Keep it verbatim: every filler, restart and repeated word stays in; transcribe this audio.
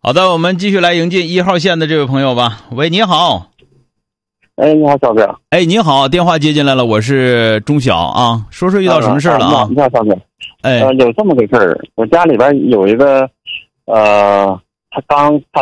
好的，我们继续来迎接一号线的这位朋友吧。喂，你好。 哎，你好，小哥。 哎，你好，电话接进来了，我是钟晓啊，说说遇到什么事了啊？ 你好，小哥。 哎， 呃，有这么个事儿，我家里边有一个，呃，他刚他